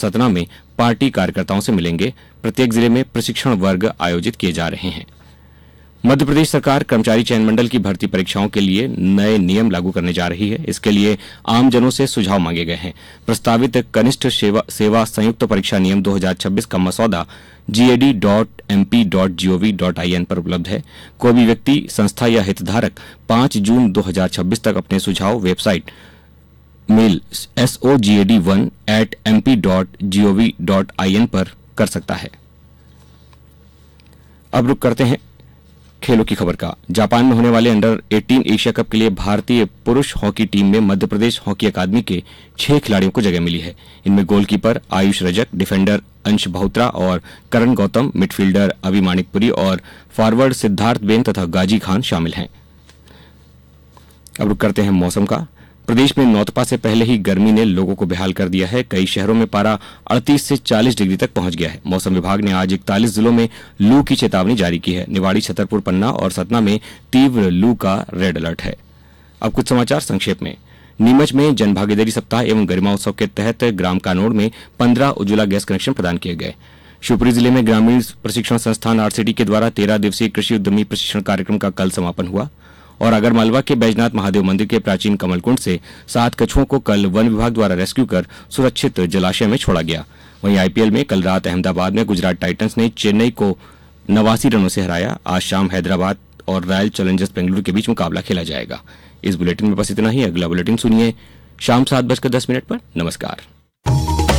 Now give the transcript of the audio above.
सतना में पार्टी कार्यकर्ताओं से मिलेंगे। प्रत्येक जिले में प्रशिक्षण वर्ग आयोजित किए जा रहे हैं। मध्य प्रदेश सरकार कर्मचारी चयन मंडल की भर्ती परीक्षाओं के लिए नए नियम लागू करने जा रही है। इसके लिए आमजनों से सुझाव मांगे गए हैं। प्रस्तावित कनिष्ठ सेवा संयुक्त परीक्षा नियम 2026 का मसौदा gad.mp.gov.in पर उपलब्ध है। कोई भी व्यक्ति, संस्था या हितधारक 5 जून 2026 तक अपने सुझाव वेबसाइट मेल sogad1@mp.gov.in पर कर सकता है। अब रुक करते हैं खेलों की खबर का। जापान में होने वाले अंडर 18 एशिया कप के लिए भारतीय पुरुष हॉकी टीम में मध्य प्रदेश हॉकी अकादमी के 6 खिलाड़ियों को जगह मिली है। इनमें गोलकीपर आयुष रजक, डिफेंडर अंश बहुत्रा और करण गौतम, मिडफील्डर अभि मानिकपुरी और फॉरवर्ड सिद्धार्थ बेन तथा गाजी खान शामिल हैं। अब रुक करते हैं मौसम का। प्रदेश में नौतपा से पहले ही गर्मी ने लोगों को बेहाल कर दिया है। कई शहरों में पारा 38 से 40 डिग्री तक पहुंच गया है। मौसम विभाग ने आज 41 जिलों में लू की चेतावनी जारी की है। निवाड़ी, छतरपुर, पन्ना और सतना में तीव्र लू का रेड अलर्ट है। अब कुछ समाचार संक्षेप में। नीमच में जनभागीदारी सप्ताह एवं गरिमा उत्सव के तहत ग्राम कानोड़ में 15 उज्ज्वला गैस कनेक्शन प्रदान किए गए। शिवपुरी जिले में ग्रामीण प्रशिक्षण संस्थान आरसीडी के द्वारा 13 दिवसीय कृषि उद्यमी प्रशिक्षण कार्यक्रम का कल समापन हुआ। और आगरमालवा के बैजनाथ महादेव मंदिर के प्राचीन कमलकुंड से 7 कछुओं को कल वन विभाग द्वारा रेस्क्यू कर सुरक्षित जलाशय में छोड़ा गया। वहीं आईपीएल में कल रात अहमदाबाद में गुजरात टाइटंस ने चेन्नई को 89 रनों से हराया। आज शाम हैदराबाद और रॉयल चैलेंजर्स बेंगलुरु के बीच मुकाबला खेला जाएगा। इस बुलेटिन में बस इतना ही। अगला बुलेटिन सुनिए शाम 7:10 पर। नमस्कार।